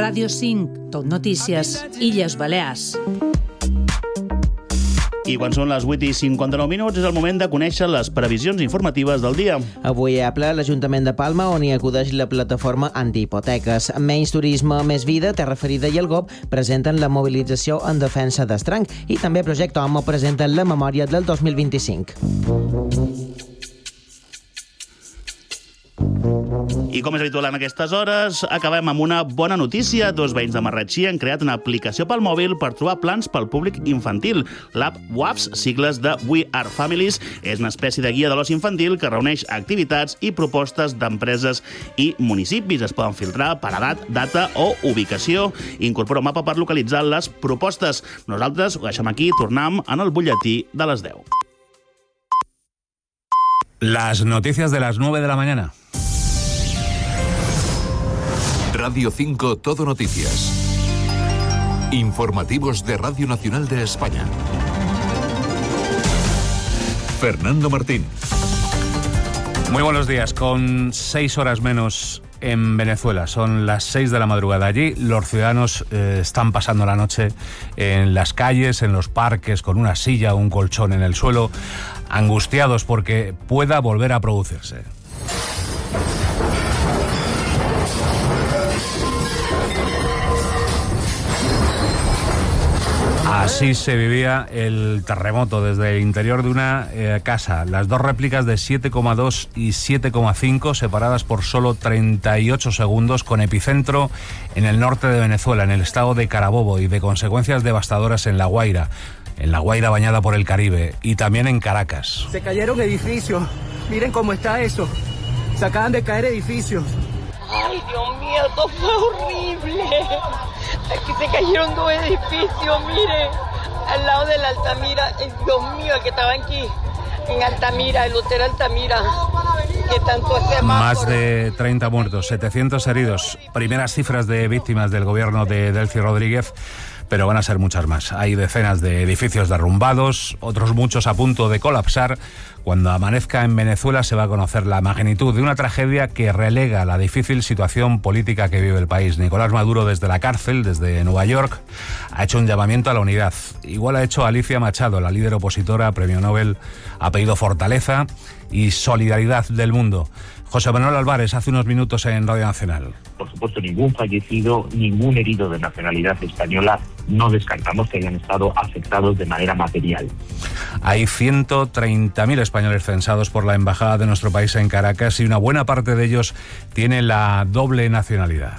Ràdio 5, Tot Notícies, Illes Balears. I quan són les 8:59 és el moment de conèixer les previsions informatives del dia. Avui a ple l'Ajuntament de Palma, on hi acudeix la plataforma antihipoteques. Menys turisme, més vida, Terra Ferida i el GOB presenten la mobilització en defensa d'Estranc i també Projecte Homo presenten la memòria del 2025. I com és habitual en aquestes hores, acabem amb una bona notícia. Dos veïns de Marratxí han creat una aplicació pel mòbil per trobar plans pel públic infantil. L'app WAFS, sigles de We Are Families, és una espècie de guia de l'oci infantil que reuneix activitats i propostes d'empreses i municipis. Es poden filtrar per edat, data o ubicació. Incorpora un mapa per localitzar les propostes. Nosaltres ho deixem aquí, tornem en el butlletí de les 10. Las noticias de las 9 de la mañana. Radio 5 Todo Noticias. Informativos de Radio Nacional de España. Fernando Martín. Muy buenos días. Con 6 horas menos en Venezuela. Son las 6 de la madrugada. Allí los ciudadanos están pasando la noche en las calles, en los parques, con una silla o un colchón en el suelo, angustiados porque pueda volver a producirse. Así se vivía el terremoto desde el interior de una casa. Las dos réplicas de 7,2 y 7,5 separadas por solo 38 segundos, con epicentro en el norte de Venezuela, en el estado de Carabobo, y de consecuencias devastadoras en La Guaira bañada por el Caribe, y también en Caracas. Se cayeron edificios. Miren cómo está eso. Se acaban de caer edificios. Ay, Dios mío, esto fue horrible. Aquí se cayeron 2 edificios, mire, al lado de la Altamira. Dios mío, el que estaba aquí en Altamira, el hotel Altamira, que tanto se Más de 30 muertos, 700 heridos. Primeras cifras de víctimas del gobierno de Delcy Rodríguez, pero van a ser muchas más. Hay decenas de edificios derrumbados, otros muchos a punto de colapsar. Cuando amanezca en Venezuela se va a conocer la magnitud de una tragedia que relega la difícil situación política que vive el país. Nicolás Maduro, desde la cárcel, desde Nueva York, ha hecho un llamamiento a la unidad. Igual ha hecho Alicia Machado, la líder opositora, premio Nobel, ha pedido fortaleza y solidaridad del mundo. José Manuel Álvarez, hace unos minutos en Radio Nacional. Por supuesto, ningún fallecido, ningún herido de nacionalidad española. No descartamos que hayan estado afectados de manera material. Hay 130.000 españoles censados por la Embajada de nuestro país en Caracas y una buena parte de ellos tiene la doble nacionalidad.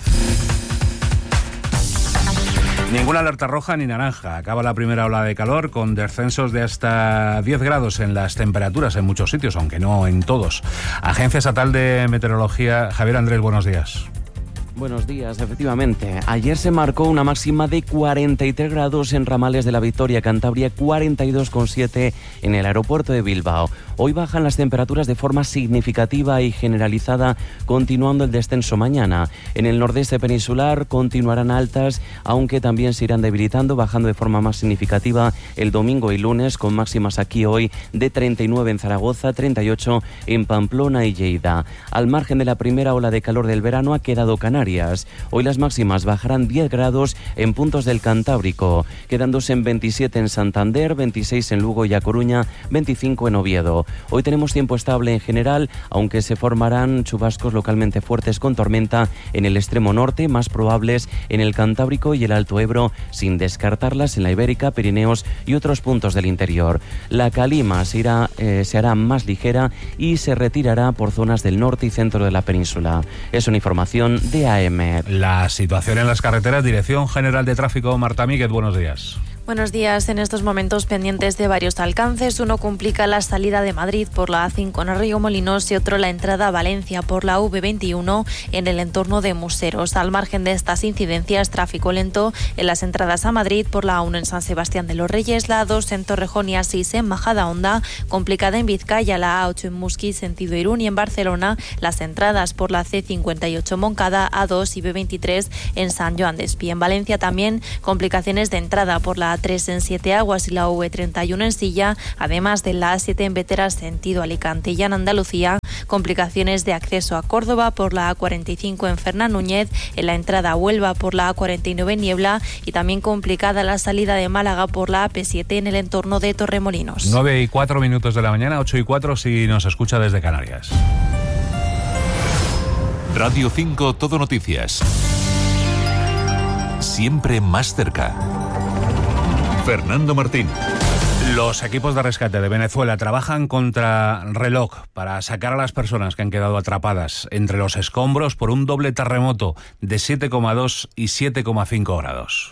Ninguna alerta roja ni naranja. Acaba la primera ola de calor con descensos de hasta 10 grados en las temperaturas en muchos sitios, aunque no en todos. Agencia Estatal de Meteorología. Javier Andrés, buenos días. Buenos días, efectivamente. Ayer se marcó una máxima de 43 grados en ramales de la Victoria, Cantabria, 42,7 en el aeropuerto de Bilbao. Hoy bajan las temperaturas de forma significativa y generalizada, continuando el descenso mañana. En el nordeste peninsular continuarán altas, aunque también se irán debilitando, bajando de forma más significativa el domingo y lunes, con máximas aquí hoy de 39 en Zaragoza, 38 en Pamplona y Lleida. Al margen de la primera ola de calor del verano ha quedado Canarias. Hoy las máximas bajarán 10 grados en puntos del Cantábrico, quedándose en 27 en Santander, 26 en Lugo y A Coruña, 25 en Oviedo. Hoy tenemos tiempo estable en general, aunque se formarán chubascos localmente fuertes con tormenta en el extremo norte, más probables en el Cantábrico y el Alto Ebro, sin descartarlas en la Ibérica, Pirineos y otros puntos del interior. La calima se hará más ligera y se retirará por zonas del norte y centro de la península. Es una información de AM. La situación en las carreteras. Dirección General de Tráfico, Marta Míguez, buenos días. Buenos días. En estos momentos pendientes de varios alcances. Uno complica la salida de Madrid por la A5 en Arroyo-Molinos y otro la entrada a Valencia por la V21 en el entorno de Museros. Al margen de estas incidencias, tráfico lento en las entradas a Madrid por la A1 en San Sebastián de los Reyes, la A2 en Torrejón y A6 en Majadahonda, complicada en Vizcaya, la A8 en Musqui, sentido Irún, y en Barcelona las entradas por la C58 Moncada, A2 y B23 en San Joan d'Espí. En Valencia también complicaciones de entrada por la A3 en Siete Aguas y la V31 en Silla, además de la A7 en Veteras, sentido Alicante. Y en Andalucía, Complicaciones de acceso a Córdoba por la A45 en Fernán Núñez, en la entrada a Huelva por la A49 en Niebla y también complicada la salida de Málaga por la AP7 en el entorno de Torremolinos. 9:04 de la mañana, 8:04 si nos escucha desde Canarias. Radio 5 Todo Noticias. Siempre más cerca. Fernando Martín. Los equipos de rescate de Venezuela trabajan contra reloj para sacar a las personas que han quedado atrapadas entre los escombros por un doble terremoto de 7,2 y 7,5 grados.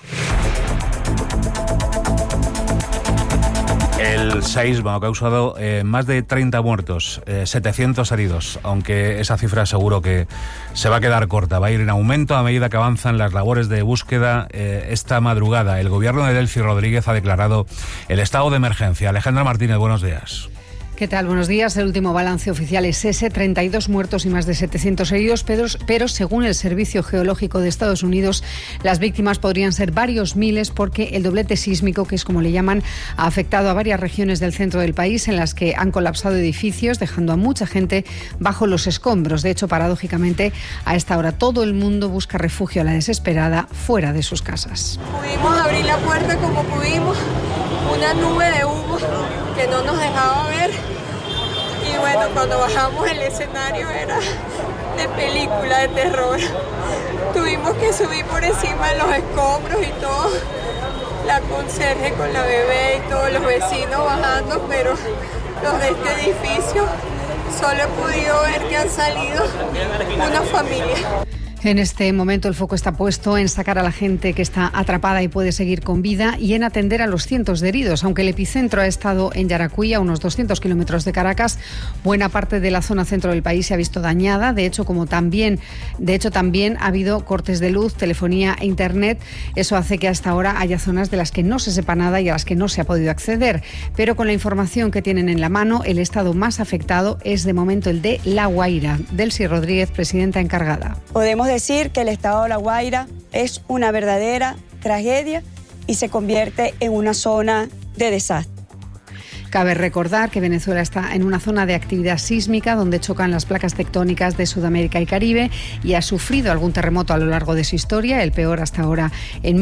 El seísmo ha causado más de 30 muertos, 700 heridos, aunque esa cifra seguro que se va a quedar corta. Va a ir en aumento a medida que avanzan las labores de búsqueda. Esta madrugada el gobierno de Delcy Rodríguez ha declarado el estado de emergencia. Alejandra Martínez, buenos días. ¿Qué tal? Buenos días. El último balance oficial es ese, 32 muertos y más de 700 heridos, pero según el Servicio Geológico de Estados Unidos, las víctimas podrían ser varios miles porque el doblete sísmico, que es como le llaman, ha afectado a varias regiones del centro del país en las que han colapsado edificios, dejando a mucha gente bajo los escombros. De hecho, paradójicamente, a esta hora todo el mundo busca refugio a la desesperada fuera de sus casas. Pudimos abrir la puerta como pudimos, una nube de humo que no nos dejaba ver. Y bueno, cuando bajamos el escenario era de película de terror. Tuvimos que subir por encima de los escombros y todo. La conserje con la bebé y todos los vecinos bajando, pero los de este edificio solo he podido ver que han salido una familia. En este momento el foco está puesto en sacar a la gente que está atrapada y puede seguir con vida y en atender a los cientos de heridos. Aunque el epicentro ha estado en Yaracuy, a unos 200 kilómetros de Caracas, buena parte de la zona centro del país se ha visto dañada. De hecho, también ha habido cortes de luz, telefonía e internet. Eso hace que hasta ahora haya zonas de las que no se sepa nada y a las que no se ha podido acceder. Pero con la información que tienen en la mano, el estado más afectado es de momento el de La Guaira. Delcy Rodríguez, presidenta encargada. Podemos decir que el estado de La Guaira es una verdadera tragedia y se convierte en una zona de desastre. Cabe recordar que Venezuela está en una zona de actividad sísmica donde chocan las placas tectónicas de Sudamérica y Caribe y ha sufrido algún terremoto a lo largo de su historia, el peor hasta ahora en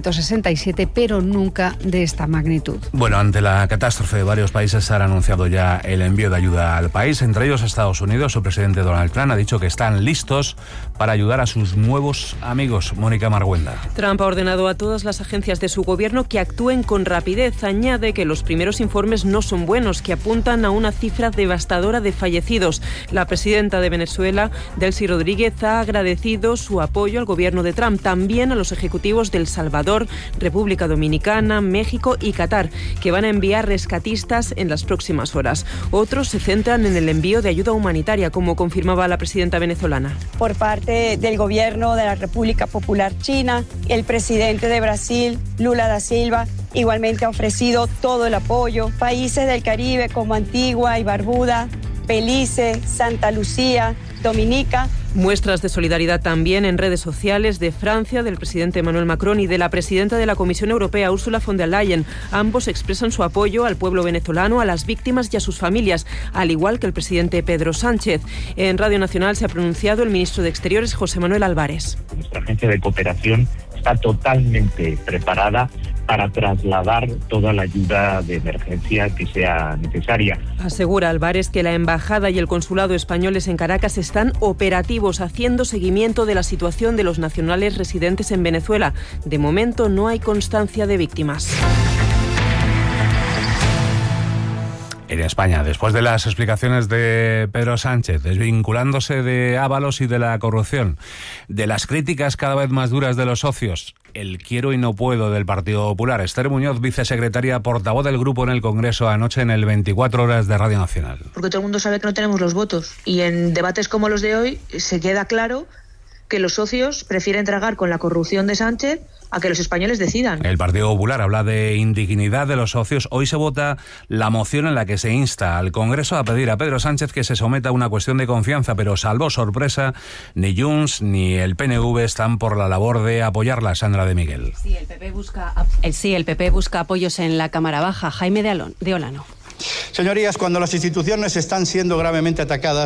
1967, pero nunca de esta magnitud. Bueno, ante la catástrofe, varios países han anunciado ya el envío de ayuda al país, entre ellos Estados Unidos. Su presidente Donald Trump ha dicho que están listos para ayudar a sus nuevos amigos. Mónica Marguenda. Trump ha ordenado a todas las agencias de su gobierno que actúen con rapidez. Añade que los primeros informes no son buenos, que apuntan a una cifra devastadora de fallecidos. La presidenta de Venezuela, Delcy Rodríguez, ha agradecido su apoyo al gobierno de Trump, también a los ejecutivos de El Salvador, República Dominicana, México y Qatar, que van a enviar rescatistas en las próximas horas. Otros se centran en el envío de ayuda humanitaria, como confirmaba la presidenta venezolana. Por parte del gobierno de la República Popular China, el presidente de Brasil, Lula da Silva, igualmente ha ofrecido todo el apoyo. Países del Caribe como Antigua y Barbuda, Belice, Santa Lucía, Dominica. Muestras de solidaridad también en redes sociales de Francia, del presidente Emmanuel Macron y de la presidenta de la Comisión Europea, Ursula von der Leyen. Ambos expresan su apoyo al pueblo venezolano, a las víctimas y a sus familias, al igual que el presidente Pedro Sánchez. En Radio Nacional se ha pronunciado el ministro de Exteriores, José Manuel Álvarez. Nuestra agencia de cooperación está totalmente preparada para trasladar toda la ayuda de emergencia que sea necesaria. Asegura Álvarez que la embajada y el consulado españoles en Caracas están operativos, haciendo seguimiento de la situación de los nacionales residentes en Venezuela. De momento no hay constancia de víctimas. En España, después de las explicaciones de Pedro Sánchez, desvinculándose de Ábalos y de la corrupción, de las críticas cada vez más duras de los socios, el quiero y no puedo del Partido Popular, Esther Muñoz, vicesecretaria portavoz del grupo en el Congreso anoche en el 24 Horas de Radio Nacional. Porque todo el mundo sabe que no tenemos los votos y en debates como los de hoy se queda claro que los socios prefieren tragar con la corrupción de Sánchez a que los españoles decidan. El Partido Popular habla de indignidad de los socios. Hoy se vota la moción en la que se insta al Congreso a pedir a Pedro Sánchez que se someta a una cuestión de confianza, pero salvo sorpresa, ni Junts ni el PNV están por la labor de apoyarla. Sandra de Miguel. Sí, el PP busca apoyos en la Cámara Baja. Jaime de Olano. Señorías, cuando las instituciones están siendo gravemente atacadas,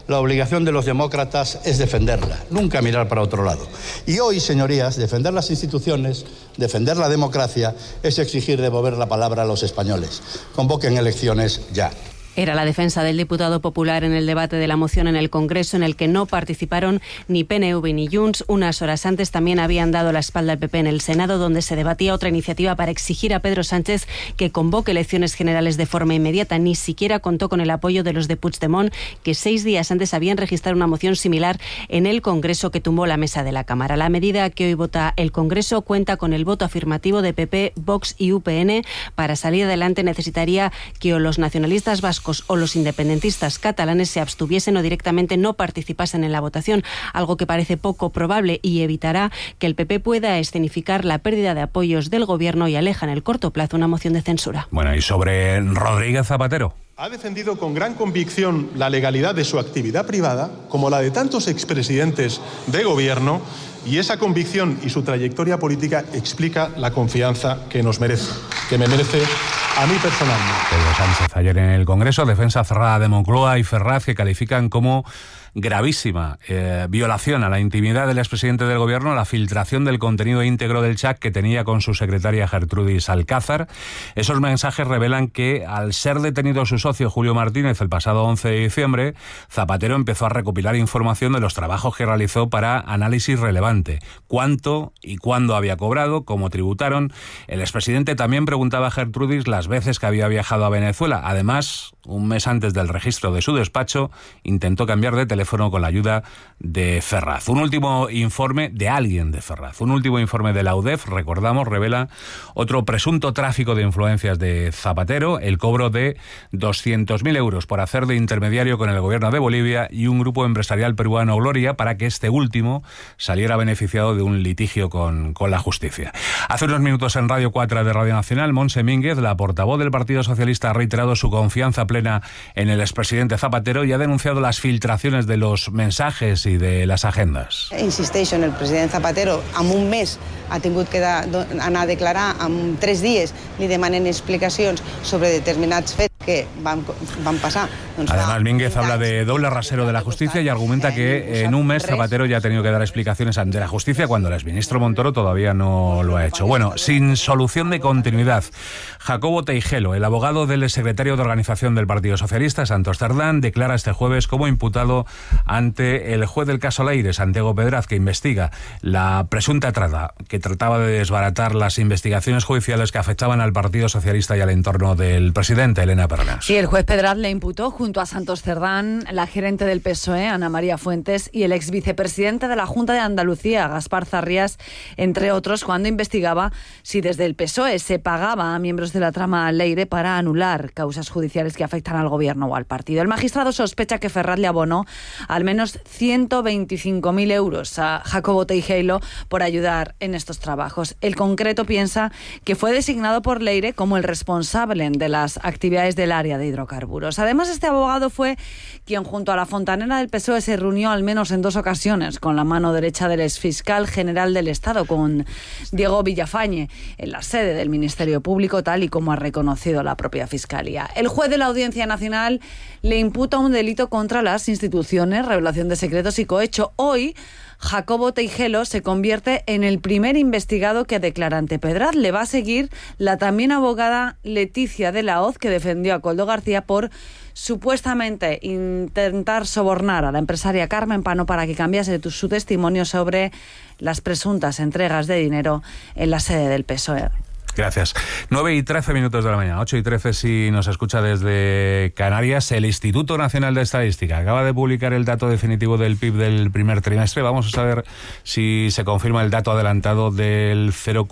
La obligación de los demócratas es defenderla, nunca mirar para otro lado. Y hoy, señorías, defender las instituciones, defender la democracia, es exigir devolver la palabra a los españoles. Convoquen elecciones ya. Era la defensa del diputado popular en el debate de la moción en el Congreso, en el que no participaron ni PNV ni Junts. Unas horas antes también habían dado la espalda al PP en el Senado, donde se debatía otra iniciativa para exigir a Pedro Sánchez que convoque elecciones generales de forma inmediata. Ni siquiera contó con el apoyo de los de Puigdemont, que 6 días antes habían registrado una moción similar en el Congreso que tumbó la mesa de la Cámara. La medida que hoy vota el Congreso cuenta con el voto afirmativo de PP, Vox y UPN. Para salir adelante necesitaría que o los nacionalistas vascos o los independentistas catalanes se abstuviesen o directamente no participasen en la votación, algo que parece poco probable y evitará que el PP pueda escenificar la pérdida de apoyos del gobierno y aleja en el corto plazo una moción de censura. Bueno, y sobre Rodríguez Zapatero. Ha defendido con gran convicción la legalidad de su actividad privada, como la de tantos expresidentes de gobierno, y esa convicción y su trayectoria política explica la confianza que nos merece, que me merece a mí personalmente. Pedro Sánchez ayer en el Congreso, defensa cerrada de Moncloa y Ferraz, que califican como gravísima violación a la intimidad del expresidente del Gobierno la filtración del contenido íntegro del chat que tenía con su secretaria Gertrudis Alcázar. Esos mensajes revelan que, al ser detenido su socio Julio Martínez el pasado 11 de diciembre, Zapatero empezó a recopilar información de los trabajos que realizó para Análisis Relevante. Cuánto y cuándo había cobrado, cómo tributaron. El expresidente también preguntaba a Gertrudis las veces que había viajado a Venezuela. Además, un mes antes del registro de su despacho, intentó cambiar de teléfono con la ayuda de Ferraz. Un último informe de alguien de Ferraz. Un último informe de la UDEF, recordamos, revela otro presunto tráfico de influencias de Zapatero, el cobro de 200.000 euros por hacer de intermediario con el gobierno de Bolivia y un grupo empresarial peruano, Gloria, para que este último saliera beneficiado de un litigio con la justicia. Hace unos minutos en Radio 4 de Radio Nacional, Montse Mínguez, la portavoz del Partido Socialista, ha reiterado su confianza plena en el expresidente Zapatero y ha denunciado las filtraciones de los mensajes y de las agendas. Insisteixo en el president Zapatero, en un mes ha tingut que anar a declarar, en 3 dies li demanen explicacions sobre determinats fets que van passar. Además, Mínguez habla de doble rasero de la justicia y argumenta que en un mes Zapatero ya ha tenido que dar explicaciones ante la justicia cuando el exministro Montoro todavía no lo ha hecho. Bueno, sin solución de continuidad, Jacobo Teijelo, el abogado del secretario de organización del Partido Socialista, Santos Cerdán, declara este jueves como imputado ante el juez del caso Leire, Santiago Pedraz, que investiga la presunta trata que trataba de desbaratar las investigaciones judiciales que afectaban al Partido Socialista y al entorno del presidente, Elena Pernas. Sí, el juez Pedraz le imputó junto a Santos Cerdán, la gerente del PSOE, Ana María Fuentes, y el ex vicepresidente de la Junta de Andalucía, Gaspar Zarrías, entre otros, cuando investigaba si desde el PSOE se pagaba a miembros de la trama Leire para anular causas judiciales que afectan al gobierno o al partido. El magistrado sospecha que Ferraz le abonó al menos 125.000 euros a Jacobo Teijelo por ayudar en estos trabajos. El concreto piensa que fue designado por Leire como el responsable de las actividades del área de hidrocarburos. Además, este abogado fue quien junto a la fontanera del PSOE se reunió al menos en 2 ocasiones con la mano derecha del exfiscal general del Estado, con Diego Villafañe, en la sede del Ministerio Público, tal y como ha reconocido la propia Fiscalía. El juez de la Audiencia Nacional le imputa un delito contra las instituciones, revelación de secretos y cohecho. Hoy, Jacobo Teijelo se convierte en el primer investigado que declara ante Pedraz. Le va a seguir la también abogada Leticia de la Hoz, que defendió a Koldo García por supuestamente intentar sobornar a la empresaria Carmen Pano para que cambiase su testimonio sobre las presuntas entregas de dinero en la sede del PSOE. Gracias. 9:13 de la mañana, 8:13 si nos escucha desde Canarias. El Instituto Nacional de Estadística acaba de publicar el dato definitivo del PIB del primer trimestre. Vamos a saber si se confirma el dato adelantado del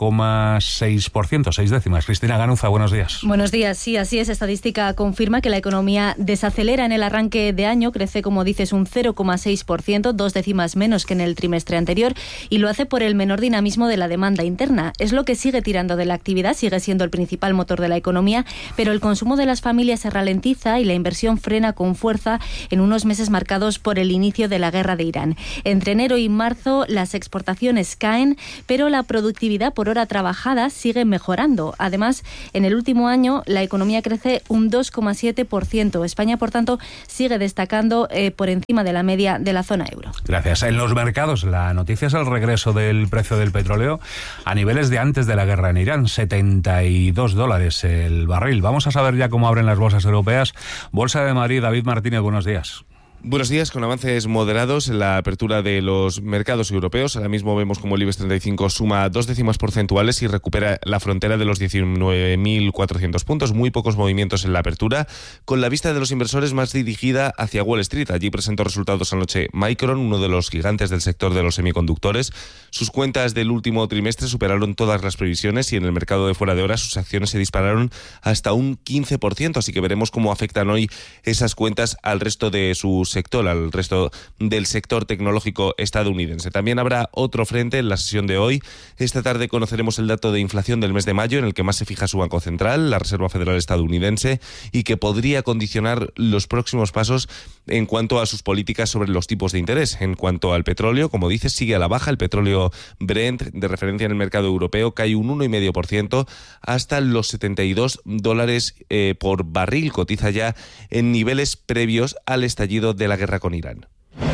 0,6%, 6 décimas. Cristina Ganuza, buenos días. Buenos días. Sí, así es. Estadística confirma que la economía desacelera en el arranque de año. Crece, como dices, un 0,6%, 2 décimas menos que en el trimestre anterior, y lo hace por el menor dinamismo de la demanda interna. Es lo que sigue tirando de la actividad actividad sigue siendo el principal motor de la economía, pero el consumo de las familias se ralentiza y la inversión frena con fuerza en unos meses marcados por el inicio de la guerra de Irán. Entre enero y marzo las exportaciones caen, pero la productividad por hora trabajada sigue mejorando. Además, en el último año la economía crece un 2,7%. España, por tanto, sigue destacando por encima de la media de la zona euro. Gracias. En los mercados, la noticia es el regreso del precio del petróleo a niveles de antes de la guerra en Irán, $72 el barril. Vamos a saber ya cómo abren las bolsas europeas. Bolsa de Madrid, David Martínez, buenos días. Buenos días, con avances moderados en la apertura de los mercados europeos. Ahora mismo vemos como el IBEX 35 suma 2 décimas porcentuales y recupera la frontera de los 19.400 puntos. Muy pocos movimientos en la apertura, con la vista de los inversores más dirigida hacia Wall Street. Allí presentó resultados anoche Micron, uno de los gigantes del sector de los semiconductores. Sus cuentas del último trimestre superaron todas las previsiones y en el mercado de fuera de horas sus acciones se dispararon hasta un 15%. Así que veremos cómo afectan hoy esas cuentas al resto de sus sector, al resto del sector tecnológico estadounidense. También habrá otro frente en la sesión de hoy. Esta tarde conoceremos el dato de inflación del mes de mayo, en el que más se fija su Banco Central, la Reserva Federal estadounidense, y que podría condicionar los próximos pasos en cuanto a sus políticas sobre los tipos de interés. En cuanto al petróleo, como dices, sigue a la baja. El petróleo Brent, de referencia en el mercado europeo, cae un 1,5% hasta los $72 por barril. Cotiza ya en niveles previos al estallido de la guerra con Irán.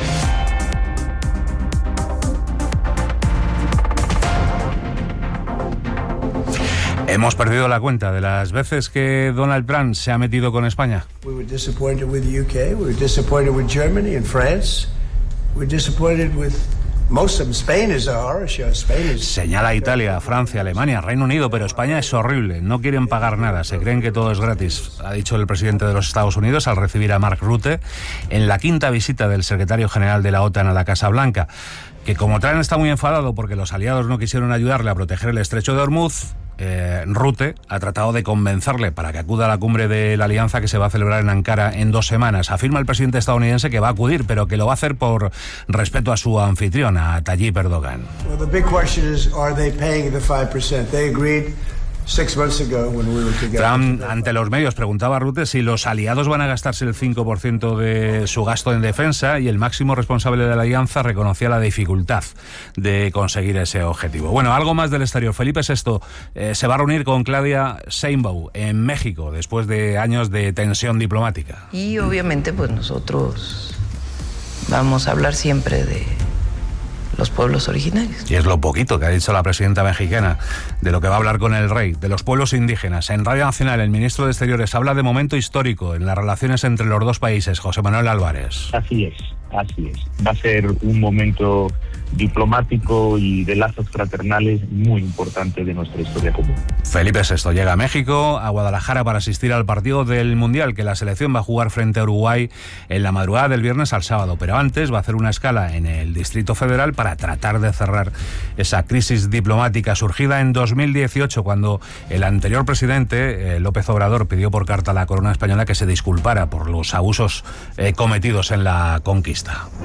Hemos perdido la cuenta de las veces que Donald Trump se ha metido con España. We were disappointed with the UK, we were disappointed with Germany and France. We were disappointed with most of them. Spain is a horror show. Spain is... Señala Italia, Francia, Alemania, Reino Unido, pero España es horrible. No quieren pagar nada, se creen que todo es gratis, ha dicho el presidente de los Estados Unidos al recibir a Mark Rutte en la quinta visita del secretario general de la OTAN a la Casa Blanca, que como Trump está muy enfadado porque los aliados no quisieron ayudarle a proteger el estrecho de Hormuz, Rutte ha tratado de convencerle para que acuda a la cumbre de la alianza que se va a celebrar en Ankara en 2 semanas. Afirma el presidente estadounidense que va a acudir, pero que lo va a hacer por respeto a su anfitrión, a Tayyip Erdogan. Well, the big question is, are they paying the 5%? They agreed 6 months ago when we were together. Trump, ante los medios, preguntaba a Rutte si los aliados van a gastarse el 5% de su gasto en defensa, y el máximo responsable de la alianza reconocía la dificultad de conseguir ese objetivo. Bueno, algo más del exterior. Felipe VI se va a reunir con Claudia Sheinbaum en México después de años de tensión diplomática. Y obviamente pues nosotros vamos a hablar siempre de los pueblos originarios. Y es lo poquito que ha dicho la presidenta mexicana de lo que va a hablar con el rey, de los pueblos indígenas. En Radio Nacional, el ministro de Exteriores habla de momento histórico en las relaciones entre los dos países. José Manuel Álvarez. Así es. Va a ser un momento diplomático y de lazos fraternales muy importante de nuestra historia común. Felipe VI llega a México, a Guadalajara, para asistir al partido del Mundial que la selección va a jugar frente a Uruguay en la madrugada del viernes al sábado, pero antes va a hacer una escala en el Distrito Federal para tratar de cerrar esa crisis diplomática surgida en 2018, cuando el anterior presidente, López Obrador, pidió por carta a la corona española que se disculpara por los abusos cometidos en la conquista.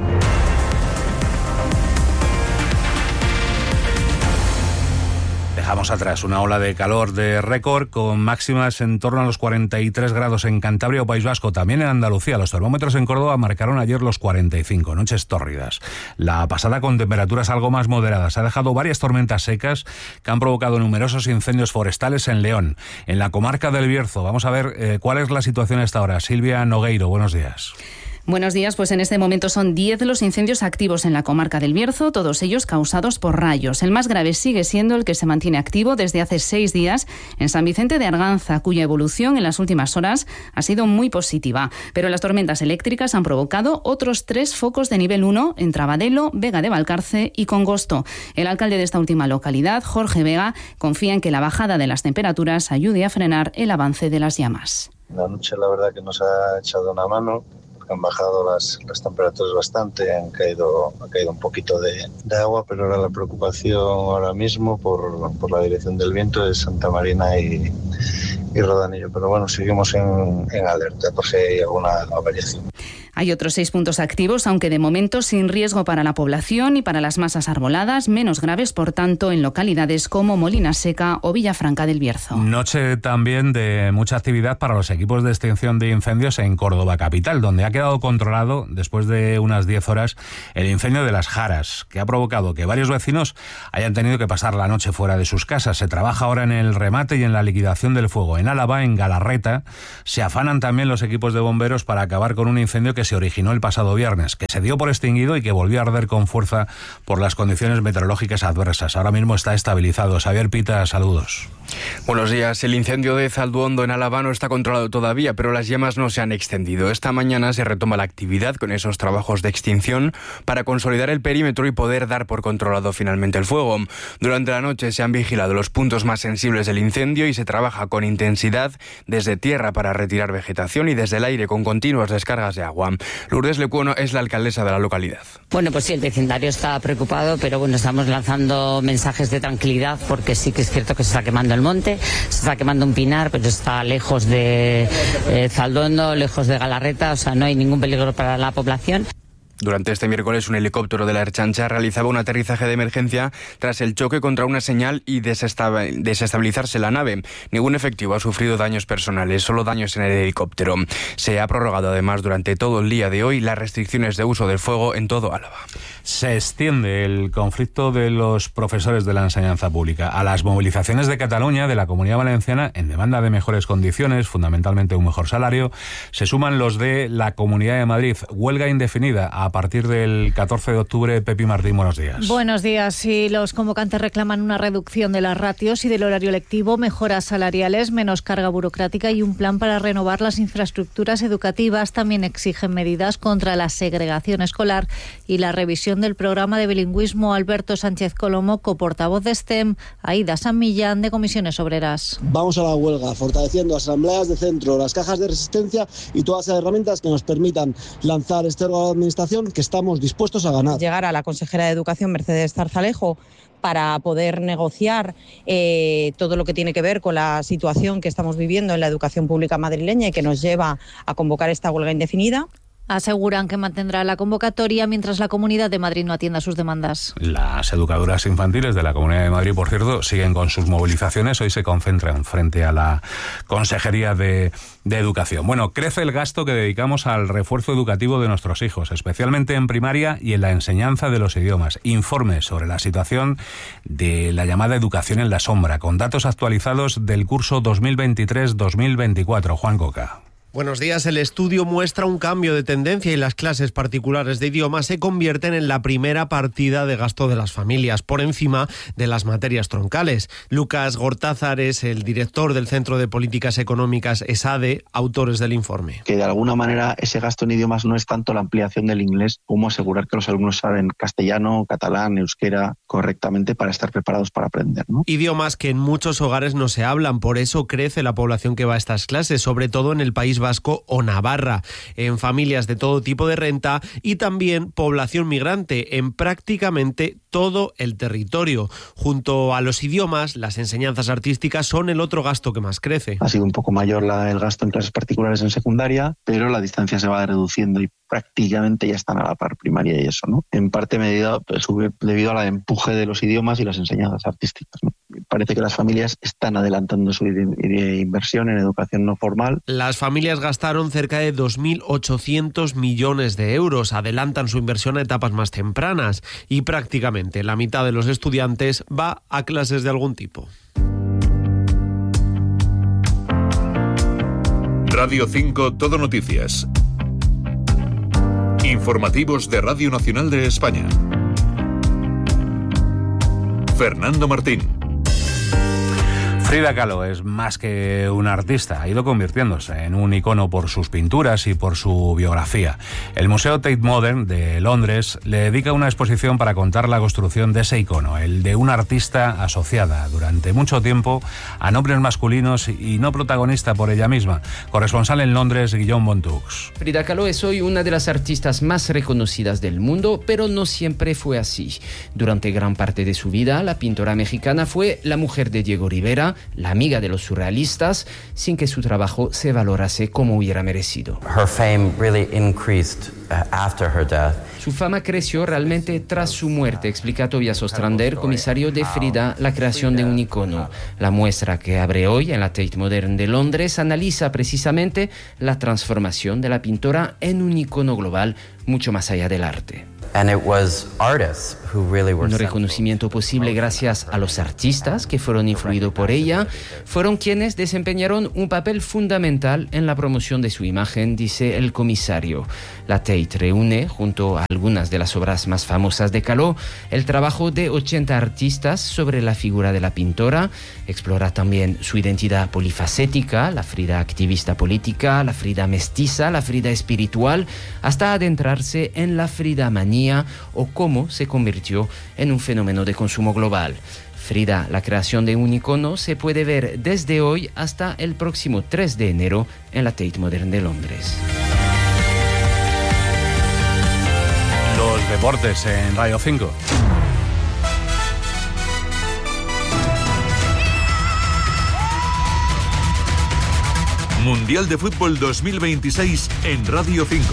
Dejamos atrás una ola de calor de récord con máximas en torno a los 43 grados en Cantabria o País Vasco. También en Andalucía. Los termómetros en Córdoba marcaron ayer los 45, noches tórridas. La pasada con temperaturas algo más moderadas ha dejado varias tormentas secas que han provocado numerosos incendios forestales en León. En la comarca del Bierzo, vamos a ver cuál es la situación a esta hora. Silvia Nogueiro, buenos días. Buenos días, pues en este momento son 10 los incendios activos en la comarca del Bierzo, todos ellos causados por rayos. El más grave sigue siendo el que se mantiene activo desde hace 6 días en San Vicente de Arganza, cuya evolución en las últimas horas ha sido muy positiva. Pero las tormentas eléctricas han provocado otros 3 focos de nivel 1 en Trabadelo, Vega de Valcarce y Congosto. El alcalde de esta última localidad, Jorge Vega, confía en que la bajada de las temperaturas ayude a frenar el avance de las llamas. La noche la verdad que nos ha echado una mano. Han bajado las temperaturas bastante, ha caído un poquito de agua, pero ahora la preocupación ahora mismo por la dirección del viento es Santa Marina y Rodanillo. Pero bueno, seguimos en alerta por si hay alguna variación. Hay otros 6 puntos activos, aunque de momento sin riesgo para la población y para las masas arboladas, menos graves, por tanto, en localidades como Molina Seca o Villafranca del Bierzo. Noche también de mucha actividad para los equipos de extinción de incendios en Córdoba capital, donde ha quedado controlado, después de unas 10 horas, el incendio de Las Jaras, que ha provocado que varios vecinos hayan tenido que pasar la noche fuera de sus casas. Se trabaja ahora en el remate y en la liquidación del fuego. En Álava, en Galarreta, se afanan también los equipos de bomberos para acabar con un incendio que se originó el pasado viernes, que se dio por extinguido y que volvió a arder con fuerza por las condiciones meteorológicas adversas. Ahora mismo está estabilizado. Xavier Pita, saludos. Buenos días. El incendio de Zalduondo en Álava no está controlado todavía, pero las llamas no se han extendido. Esta mañana se retoma la actividad con esos trabajos de extinción para consolidar el perímetro y poder dar por controlado finalmente el fuego. Durante la noche se han vigilado los puntos más sensibles del incendio y se trabaja con intensidad desde tierra para retirar vegetación y desde el aire con continuas descargas de agua. Lourdes Lecuona es la alcaldesa de la localidad. Bueno, pues sí, el vecindario está preocupado, pero bueno, estamos lanzando mensajes de tranquilidad porque sí que es cierto que se está quemando el monte, se está quemando un pinar, pero está lejos de Zalduondo, lejos de Galarreta, o sea, no hay ningún peligro para la población. Durante este miércoles, un helicóptero de la Ertzaintza realizaba un aterrizaje de emergencia tras el choque contra una señal y desestabilizarse la nave. Ningún efectivo ha sufrido daños personales, solo daños en el helicóptero. Se ha prorrogado además durante todo el día de hoy las restricciones de uso del fuego en todo Álava. Se extiende el conflicto de los profesores de la enseñanza pública a las movilizaciones de Cataluña, de la Comunidad Valenciana, en demanda de mejores condiciones, fundamentalmente un mejor salario. Se suman los de la Comunidad de Madrid. Huelga indefinida a partir del 14 de octubre. Pepi Martín, buenos días. Buenos días. Sí, los convocantes reclaman una reducción de las ratios y del horario lectivo, mejoras salariales, menos carga burocrática y un plan para renovar las infraestructuras educativas. También exigen medidas contra la segregación escolar y la revisión del programa de bilingüismo. Alberto Sánchez Colomo, coportavoz de STEM, Aida San Millán, de Comisiones Obreras. Vamos a la huelga, fortaleciendo asambleas de centro, las cajas de resistencia y todas las herramientas que nos permitan lanzar este órgano de administración que estamos dispuestos a ganar. Llegar a la consejera de Educación, Mercedes Zarzalejo, para poder negociar todo lo que tiene que ver con la situación que estamos viviendo en la educación pública madrileña y que nos lleva a convocar esta huelga indefinida. Aseguran que mantendrá la convocatoria mientras la Comunidad de Madrid no atienda sus demandas. Las educadoras infantiles de la Comunidad de Madrid, por cierto, siguen con sus movilizaciones. Hoy se concentran frente a la Consejería de Educación. Bueno, crece el gasto que dedicamos al refuerzo educativo de nuestros hijos, especialmente en primaria y en la enseñanza de los idiomas. Informe sobre la situación de la llamada educación en la sombra, con datos actualizados del curso 2023-2024. Juan Coca. Buenos días. El estudio muestra un cambio de tendencia y las clases particulares de idiomas se convierten en la primera partida de gasto de las familias, por encima de las materias troncales. Lucas Gortázar es el director del Centro de Políticas Económicas ESADE, autores del informe. Que de alguna manera ese gasto en idiomas no es tanto la ampliación del inglés como asegurar que los alumnos saben castellano, catalán, euskera correctamente para estar preparados para aprender, ¿no? Idiomas que en muchos hogares no se hablan, por eso crece la población que va a estas clases, sobre todo en el País Vasco o Navarra, en familias de todo tipo de renta y también población migrante en prácticamente todo el territorio. Junto a los idiomas, las enseñanzas artísticas son el otro gasto que más crece. Ha sido un poco mayor el gasto en clases particulares en secundaria, pero la distancia se va reduciendo y prácticamente ya están a la par primaria y eso, ¿no? En parte medida debido al empuje de los idiomas y las enseñanzas artísticas, ¿no? Parece que las familias están adelantando su inversión en educación no formal. Las familias gastaron cerca de 2.800 millones de euros, adelantan su inversión a etapas más tempranas y prácticamente la mitad de los estudiantes va a clases de algún tipo. Radio 5 Todo Noticias. Informativos de Radio Nacional de España. Fernando Martín. Frida Kahlo es más que una artista, ha ido convirtiéndose en un icono por sus pinturas y por su biografía. El Museo Tate Modern de Londres le dedica una exposición para contar la construcción de ese icono, el de una artista asociada durante mucho tiempo a nombres masculinos y no protagonista por ella misma. Corresponsal en Londres, Guillaume Bontux. Frida Kahlo es hoy una de las artistas más reconocidas del mundo, pero no siempre fue así. Durante gran parte de su vida, la pintora mexicana fue la mujer de Diego Rivera, la amiga de los surrealistas, sin que su trabajo se valorase como hubiera merecido. Her fame really increased after her death. Su fama creció realmente tras su muerte, explica Tobias Ostrander, comisario de Frida, la creación de un icono. La muestra que abre hoy en la Tate Modern de Londres analiza precisamente la transformación de la pintora en un icono global mucho más allá del arte. Un reconocimiento posible gracias a los artistas que fueron influidos por ella, fueron quienes desempeñaron un papel fundamental en la promoción de su imagen, dice el comisario. La Tate reúne, junto a algunas de las obras más famosas de Kahlo, el trabajo de 80 artistas sobre la figura de la pintora, explora también su identidad polifacética, la Frida activista política, la Frida mestiza, la Frida espiritual, hasta adentrarse en la Frida manía o cómo se convirtió en un fenómeno de consumo global. Frida, la creación de un icono, se puede ver desde hoy hasta el próximo 3 de enero en la Tate Modern de Londres. Los deportes en Radio 5. Mundial de Fútbol 2026 en Radio 5.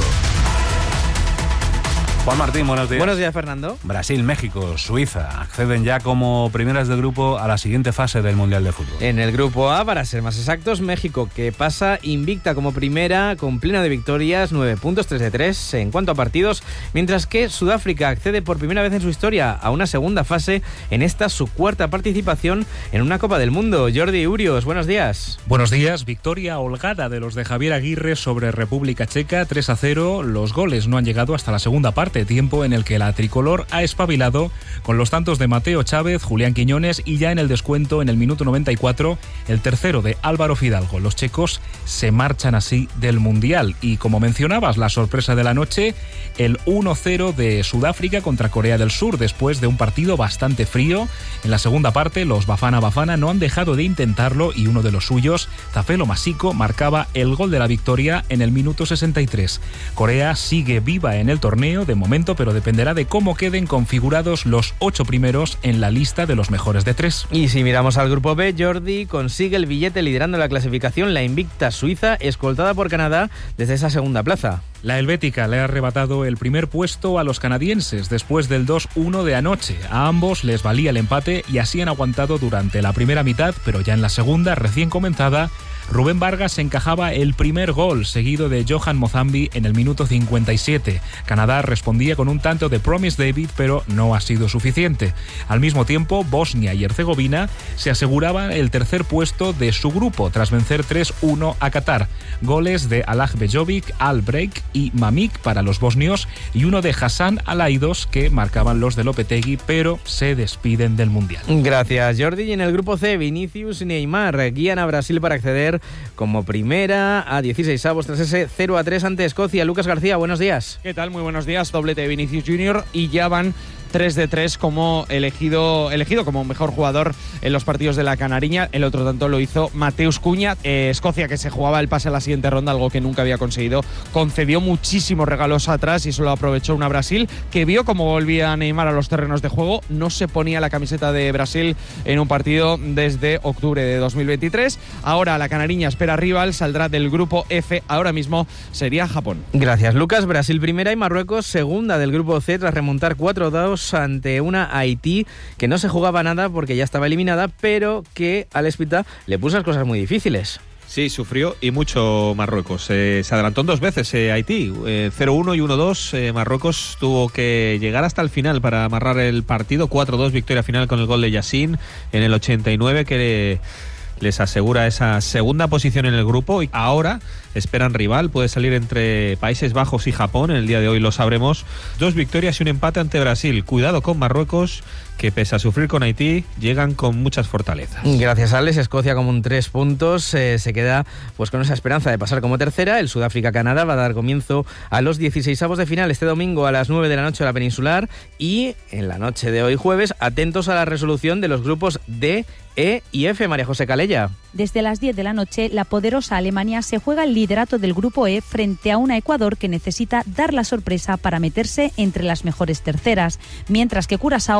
Juan Martín, buenos días. Buenos días, Fernando. Brasil, México, Suiza acceden ya como primeras de grupo a la siguiente fase del Mundial de Fútbol. En el grupo A, para ser más exactos, México, que pasa invicta como primera, con plena de victorias, 9 puntos, 3 de 3 en cuanto a partidos, mientras que Sudáfrica accede por primera vez en su historia a una segunda fase, en esta su cuarta participación en una Copa del Mundo. Jordi Urios, buenos días. Buenos días, victoria holgada de los de Javier Aguirre sobre República Checa, 3-0. Los goles no han llegado hasta la segunda parte, tiempo en el que la tricolor ha espabilado con los tantos de Mateo Chávez, Julián Quiñones y ya en el descuento en el minuto 94 el tercero de Álvaro Fidalgo. Los checos se marchan así del Mundial y, como mencionabas, la sorpresa de la noche, el 1-0 de Sudáfrica contra Corea del Sur después de un partido bastante frío. En la segunda parte los Bafana Bafana no han dejado de intentarlo y uno de los suyos, Zafelo Masiko, marcaba el gol de la victoria en el minuto 63. Corea sigue viva en el torneo de momento, pero dependerá de cómo queden configurados los 8 primeros en la lista de los mejores de 3. Y si miramos al grupo B, Jordi consigue el billete liderando la clasificación, la invicta Suiza, escoltada por Canadá desde esa segunda plaza. La helvética le ha arrebatado el primer puesto a los canadienses después del 2-1 de anoche. A ambos les valía el empate y así han aguantado durante la primera mitad, pero ya en la segunda, recién comenzada, Rubén Vargas encajaba el primer gol, seguido de Johan Mozambi en el minuto 57. Canadá respondía con un tanto de Promise David, pero no ha sido suficiente. Al mismo tiempo, Bosnia y Herzegovina se aseguraban el tercer puesto de su grupo, tras vencer 3-1 a Qatar. Goles de Alaj Bejovic, Albrecht y Mamik para los bosnios y uno de Hassan Alaidos, que marcaban los de Lopetegui, pero se despiden del Mundial. Gracias, Jordi. Y en el grupo C, Vinicius y Neymar guían a Brasil para acceder como primera a 16avos tras ese 0-3 ante Escocia. Lucas García, buenos días. ¿Qué tal? Muy buenos días. Doblete de Vinicius Junior y ya van 3 de 3 como elegido como mejor jugador en los partidos de la Canariña. El otro tanto lo hizo Mateus Cunha. Escocia, que se jugaba el pase a la siguiente ronda, algo que nunca había conseguido, concedió muchísimos regalos atrás y solo aprovechó una Brasil que vio cómo volvía Neymar a los terrenos de juego. No se ponía la camiseta de Brasil en un partido desde octubre de 2023. Ahora la Canariña espera rival, saldrá del grupo F. Ahora mismo sería Japón. Gracias, Lucas. Brasil primera y Marruecos segunda del grupo C tras remontar 4-2 ante una Haití que no se jugaba nada porque ya estaba eliminada, pero que al Espita le puso las cosas muy difíciles. Sí, sufrió y mucho Marruecos. Se adelantó 2 veces Haití, 0-1 y 1-2. Marruecos tuvo que llegar hasta el final para amarrar el partido. 4-2, victoria final con el gol de Yassin en el 89 que les asegura esa segunda posición en el grupo y ahora esperan rival. Puede salir entre Países Bajos y Japón, en el día de hoy lo sabremos. 2 victorias y un empate ante Brasil. Cuidado con Marruecos, que pese a sufrir con Haití, llegan con muchas fortalezas. Gracias, Alex. Escocia con 3 puntos se queda pues con esa esperanza de pasar como tercera. El Sudáfrica-Canadá va a dar comienzo a los 16avos de final este domingo a las 9 de la noche a la peninsular y en la noche de hoy jueves atentos a la resolución de los grupos D, E y F. María José Calella. Desde las 10 de la noche, la poderosa Alemania se juega el liderato del grupo E frente a una Ecuador que necesita dar la sorpresa para meterse entre las mejores terceras, mientras que Curazao buscará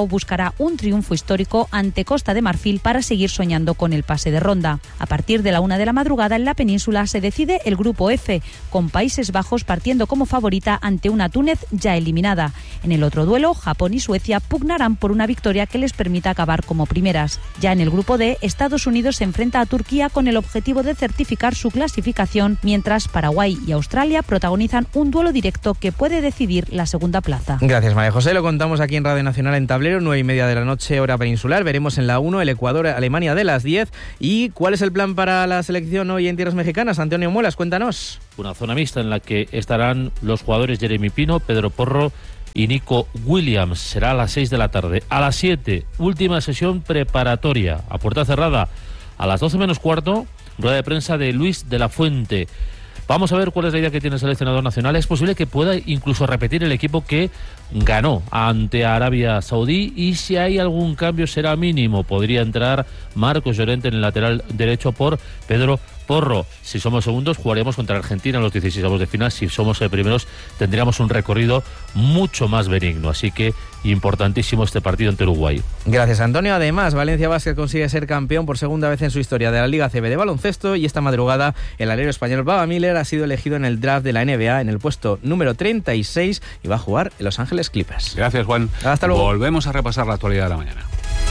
necesitará un triunfo histórico ante Costa de Marfil para seguir soñando con el pase de ronda. A partir de la 1 de la madrugada en la península se decide el grupo F, con Países Bajos partiendo como favorita ante una Túnez ya eliminada. En el otro duelo, Japón y Suecia pugnarán por una victoria que les permita acabar como primeras. Ya en el grupo D, Estados Unidos se enfrenta a Turquía con el objetivo de certificar su clasificación, mientras Paraguay y Australia protagonizan un duelo directo que puede decidir la segunda plaza. Gracias, María José. Lo contamos aquí en Radio Nacional en Tablero, 9:30 de la noche, hora peninsular. Veremos en la 1 el Ecuador-Alemania de las 10. ¿Y cuál es el plan para la selección hoy en tierras mexicanas? Antonio Muelas, cuéntanos. Una zona mixta en la que estarán los jugadores Jeremy Pino, Pedro Porro y Nico Williams. Será a las 6 de la tarde. A las 7, última sesión preparatoria, a puerta cerrada. A las 12 menos cuarto, rueda de prensa de Luis de la Fuente. Vamos a ver cuál es la idea que tiene el seleccionador nacional. Es posible que pueda incluso repetir el equipo que ganó ante Arabia Saudí, y si hay algún cambio será mínimo. Podría entrar Marcos Llorente en el lateral derecho por Pedro Porro. Si somos segundos, jugaremos contra Argentina en los 16avos de final. Si somos primeros, tendríamos un recorrido mucho más benigno. Así que importantísimo este partido ante Uruguay. Gracias, Antonio. Además, Valencia Basket consigue ser campeón por segunda vez en su historia de la Liga CB de baloncesto, y esta madrugada el alero español Baba Miller ha sido elegido en el draft de la NBA en el puesto número 36 y va a jugar en Los Ángeles Clippers. Gracias, Juan. Hasta luego. Volvemos a repasar la actualidad de la mañana.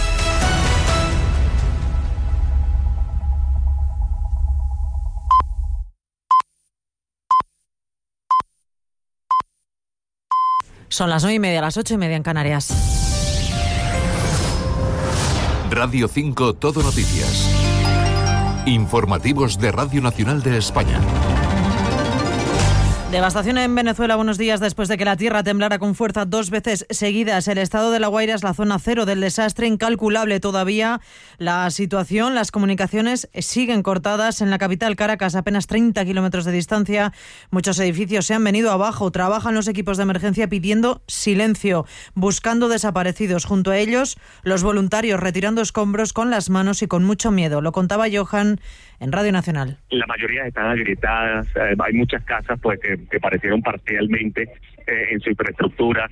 Son las 9:30, las 8:30 en Canarias. Radio 5 Todo Noticias. Informativos de Radio Nacional de España. Devastación en Venezuela, buenos días. Después de que la tierra temblara con fuerza 2 veces seguidas, el estado de La Guaira es la zona cero del desastre, incalculable todavía la situación. Las comunicaciones siguen cortadas en la capital, Caracas, a apenas 30 kilómetros de distancia. Muchos edificios se han venido abajo. Trabajan los equipos de emergencia pidiendo silencio, buscando desaparecidos. Junto a ellos, los voluntarios retirando escombros con las manos y con mucho miedo. Lo contaba Johan en Radio Nacional. La mayoría están agrietadas, hay muchas casas pues que parecieron parcialmente en su infraestructura.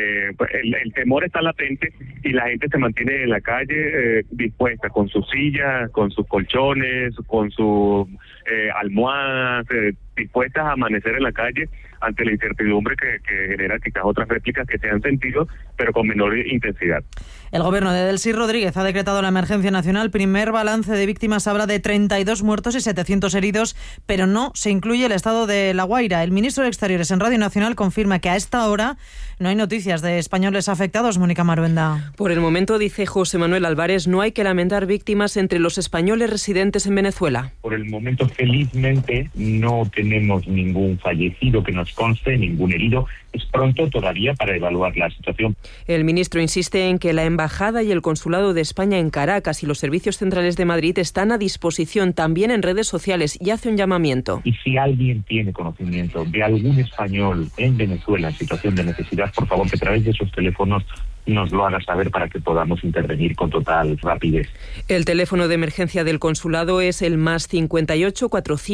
El temor está latente y la gente se mantiene en la calle dispuesta con sus sillas, con sus colchones, con sus almohadas, dispuestas a amanecer en la calle ante la incertidumbre que genera quizás otras réplicas que se han sentido, pero con menor intensidad. El gobierno de Delcy Rodríguez ha decretado la emergencia nacional. Primer balance de víctimas habla de 32 muertos y 700 heridos, pero no se incluye el estado de La Guaira. El ministro de Exteriores en Radio Nacional confirma que a esta hora no hay noticias de españoles afectados. Mónica Maruenda. Por el momento, dice José Manuel Álvarez, no hay que lamentar víctimas entre los españoles residentes en Venezuela. Por el momento, felizmente, no tenemos ningún fallecido que nos conste, ningún herido. Es pronto todavía para evaluar la situación. El ministro insiste en que la Embajada y el Consulado de España en Caracas y los servicios centrales de Madrid están a disposición también en redes sociales, y hace un llamamiento. Y si alguien tiene conocimiento de algún español en Venezuela en situación de necesidad, por favor, que a través de esos teléfonos nos lo haga saber para que podamos intervenir con total rapidez. El teléfono de emergencia del consulado es el +58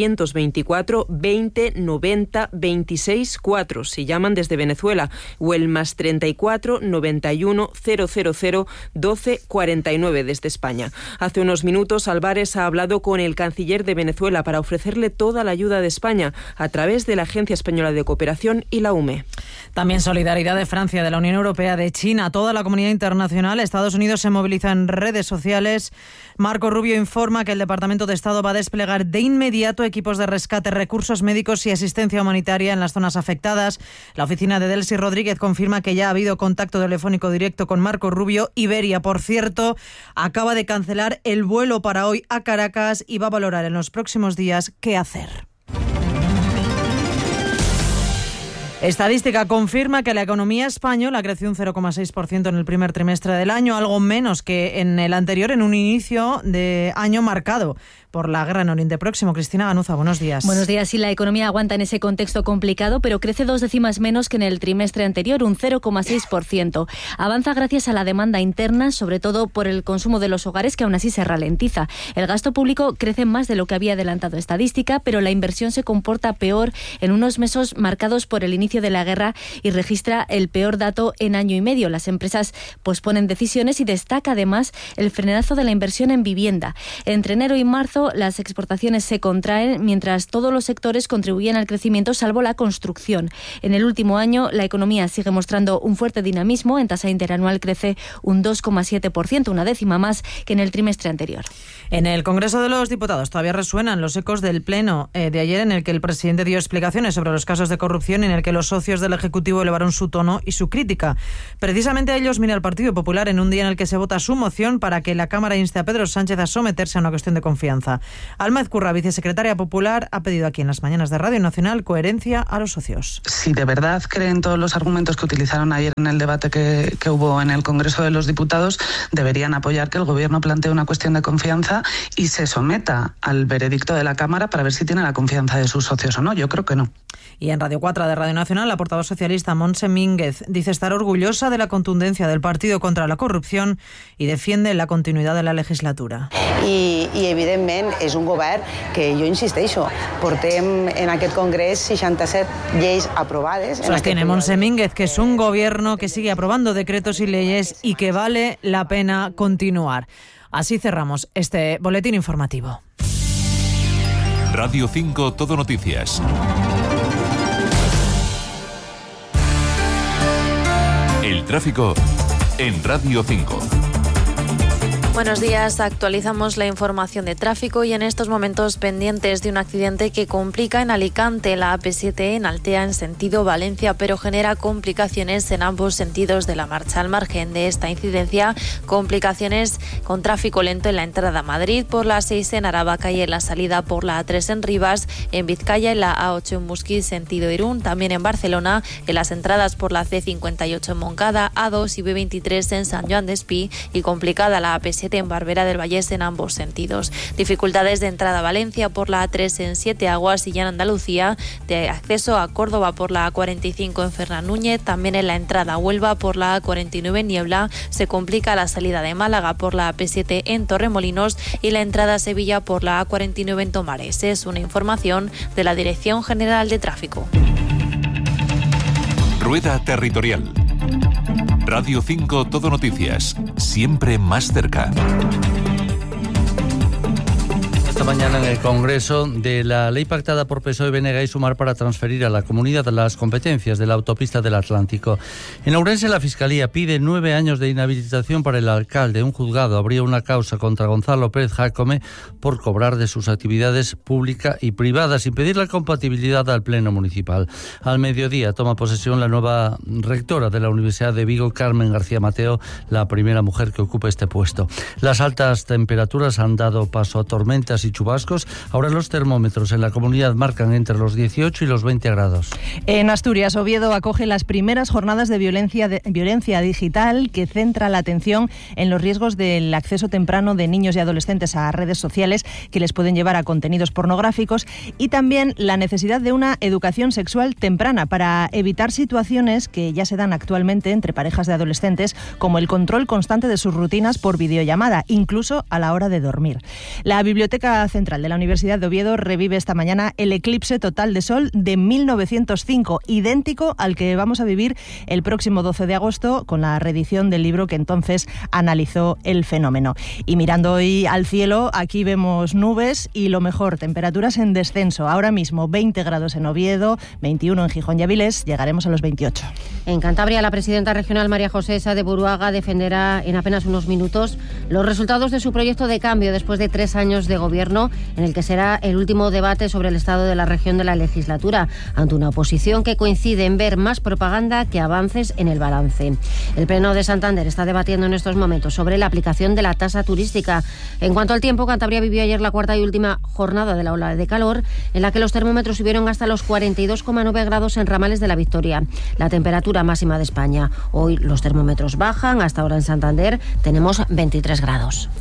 424 20 90 26 4 si llaman desde Venezuela, o el +34 91 000 12 49 desde España. Hace unos minutos Álvarez ha hablado con el canciller de Venezuela para ofrecerle toda la ayuda de España a través de la Agencia Española de Cooperación y la UME. También solidaridad de Francia, de la Unión Europea, de China, toda la comunidad internacional. Estados Unidos se moviliza en redes sociales. Marco Rubio informa que el Departamento de Estado va a desplegar de inmediato equipos de rescate, recursos médicos y asistencia humanitaria en las zonas afectadas. La oficina de Delcy Rodríguez confirma que ya ha habido contacto telefónico directo con Marco Rubio. Iberia, por cierto, acaba de cancelar el vuelo para hoy a Caracas y va a valorar en los próximos días qué hacer. Estadística confirma que la economía española creció un 0,6% en el primer trimestre del año, algo menos que en el anterior, en un inicio de año marcado por la guerra en Oriente Próximo. Cristina Ganuza, buenos días. Buenos días. Sí, la economía aguanta en ese contexto complicado, pero crece 2 décimas menos que en el trimestre anterior, un 0,6%. Avanza gracias a la demanda interna, sobre todo por el consumo de los hogares, que aún así se ralentiza. El gasto público crece más de lo que había adelantado estadística, pero la inversión se comporta peor en unos meses marcados por el inicio de la guerra y registra el peor dato en año y medio. Las empresas posponen decisiones y destaca además el frenazo de la inversión en vivienda. Entre enero y marzo las exportaciones se contraen mientras todos los sectores contribuyen al crecimiento salvo la construcción. En el último año la economía sigue mostrando un fuerte dinamismo. En tasa interanual crece un 2,7%, una décima más que en el trimestre anterior. En el Congreso de los Diputados todavía resuenan los ecos del pleno de ayer, en el que el presidente dio explicaciones sobre los casos de corrupción, en el que los socios del Ejecutivo elevaron su tono y su crítica. Precisamente a ellos mira el Partido Popular en un día en el que se vota su moción para que la Cámara inste a Pedro Sánchez a someterse a una cuestión de confianza. Alma Ezcurra, vicesecretaria popular, ha pedido aquí en las mañanas de Radio Nacional coherencia a los socios. Si de verdad creen todos los argumentos que utilizaron ayer en el debate que hubo en el Congreso de los Diputados, deberían apoyar que el Gobierno plantee una cuestión de confianza y se someta al veredicto de la Cámara para ver si tiene la confianza de sus socios o no. Yo creo que no. Y en Radio 4 de Radio Nacional, la portavoz socialista Montse Mínguez dice estar orgullosa de la contundencia del partido contra la corrupción y defiende la continuidad de la legislatura. I evidentment és un govern que jo insisteixo, portem en aquest congrés 67 lleis aprovades. Sostiene Montse Mínguez que es un gobierno que sigue aprobando decretos y leyes y que vale la pena continuar. Así cerramos este boletín informativo. Radio 5 Todo Noticias. El tráfico en Radio 5. Buenos días, actualizamos la información de tráfico y en estos momentos pendientes de un accidente que complica en Alicante la AP7 en Altea en sentido Valencia, pero genera complicaciones en ambos sentidos de la marcha. Al margen de esta incidencia, complicaciones con tráfico lento en la entrada a Madrid por la A6 en Aravaca y en la salida por la A3 en Rivas, en Vizcaya en la A8 en Musquit sentido Irún, también en Barcelona en las entradas por la C58 en Montcada, A2 y B23 en San Joan d'Espí y complicada la AP7 en Barbera del Vallés en ambos sentidos. Dificultades de entrada a Valencia por la A3 en Siete Aguas y ya en Andalucía, de acceso a Córdoba por la A45 en Fernán Núñez, también en la entrada a Huelva por la A49 en Niebla, se complica la salida de Málaga por la AP7 en Torremolinos y la entrada a Sevilla por la A49 en Tomares. Es una información de la Dirección General de Tráfico. Rueda Territorial. Radio 5 Todo Noticias, siempre más cerca. Esta mañana en el Congreso de la ley pactada por PSOE, BNG y Sumar para transferir a la comunidad las competencias de la autopista del Atlántico. En Ourense, la Fiscalía pide 9 años de inhabilitación para el alcalde. Un juzgado abrió una causa contra Gonzalo Pérez Jácome por cobrar de sus actividades públicas y privadas sin pedir la compatibilidad al Pleno Municipal. Al mediodía toma posesión la nueva rectora de la Universidad de Vigo, Carmen García Mateo, la primera mujer que ocupa este puesto. Las altas temperaturas han dado paso a tormentas y chubascos. Ahora los termómetros en la comunidad marcan entre los 18 y los 20 grados. En Asturias, Oviedo acoge las primeras jornadas de violencia digital que centra la atención en los riesgos del acceso temprano de niños y adolescentes a redes sociales que les pueden llevar a contenidos pornográficos y también la necesidad de una educación sexual temprana para evitar situaciones que ya se dan actualmente entre parejas de adolescentes, como el control constante de sus rutinas por videollamada, incluso a la hora de dormir. La Biblioteca Central de la Universidad de Oviedo revive esta mañana el eclipse total de sol de 1905, idéntico al que vamos a vivir el próximo 12 de agosto con la reedición del libro que entonces analizó el fenómeno. Y mirando hoy al cielo, aquí vemos nubes y lo mejor, temperaturas en descenso. Ahora mismo 20 grados en Oviedo, 21 en Gijón y Avilés, llegaremos a los 28. En Cantabria, la presidenta regional María José Sá de Buruaga defenderá en apenas unos minutos los resultados de su proyecto de cambio después de 3 años de gobierno, en el que será el último debate sobre el estado de la región de la legislatura, ante una oposición que coincide en ver más propaganda que avances en el balance. El Pleno de Santander está debatiendo en estos momentos sobre la aplicación de la tasa turística. En cuanto al tiempo, Cantabria vivió ayer la cuarta y última jornada de la ola de calor, en la que los termómetros subieron hasta los 42,9 grados en Ramales de la Victoria, la temperatura máxima de España. Hoy los termómetros bajan, hasta ahora en Santander tenemos 23 grados.